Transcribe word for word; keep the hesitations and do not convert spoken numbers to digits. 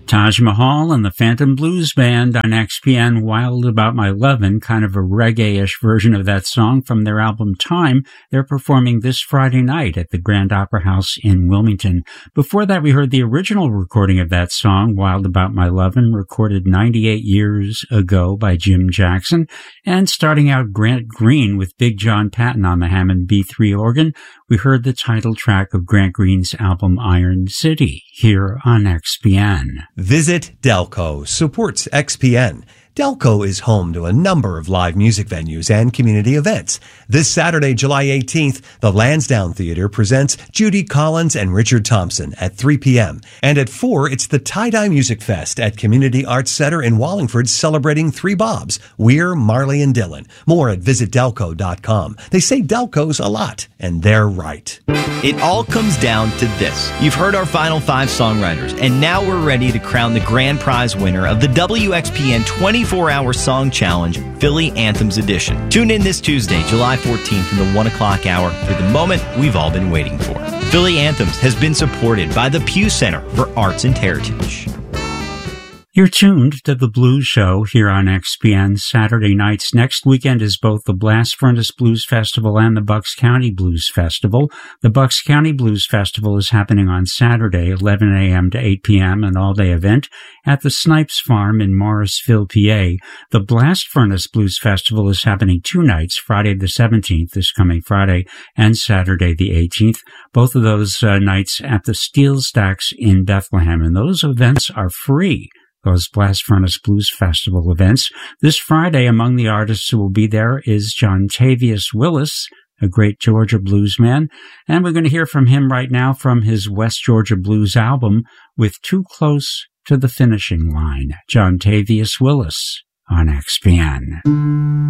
Taj Mahal and the Phantom Blues Band on X P N, Wild About My Lovin', kind of a reggae-ish version of that song from their album Time. They're performing this Friday night at the Grand Opera House in Wilmington. Before that, we heard the original recording of that song, Wild About My Lovin', recorded ninety-eight years ago by Jim Jackson. And starting out, Grant Green with Big John Patton on the Hammond B three organ, we heard the title track of Grant Green's album Iron City, here on X P N. Visit Delco supports X P N. Delco is home to a number of live music venues and community events. This Saturday, July eighteenth, the Lansdowne Theater presents Judy Collins and Richard Thompson at three p.m. And at four, it's the Tie-Dye Music Fest at Community Arts Center in Wallingford, celebrating Three Bobs, Weir, Marley, and Dylan. More at visit delco dot com. They say Delco's a lot, and they're right. It all comes down to this. You've heard our final five songwriters, and now we're ready to crown the grand prize winner of the W X P N twenty-four hour Song Challenge, Philly Anthems Edition. Tune in this Tuesday, July fourteenth in the one o'clock hour for the moment we've all been waiting for. Philly Anthems has been supported by the Pew Center for Arts and Heritage. You're tuned to The Blues Show here on X P N Saturday nights. Next weekend is both the Blast Furnace Blues Festival and the Bucks County Blues Festival. The Bucks County Blues Festival is happening on Saturday, eleven a.m. to eight p.m., an all-day event at the Snipes Farm in Morrisville, P A. The Blast Furnace Blues Festival is happening two nights, Friday the seventeenth, this coming Friday, and Saturday the eighteenth. Both of those uh, nights at the Steel Stacks in Bethlehem, and those events are free. Those Blast Furnace Blues Festival events. This Friday, among the artists who will be there is Jontavius Willis, a great Georgia bluesman, and we're going to hear from him right now from his West Georgia Blues album, With Too Close to the Finishing Line. Jontavius Willis on X P N.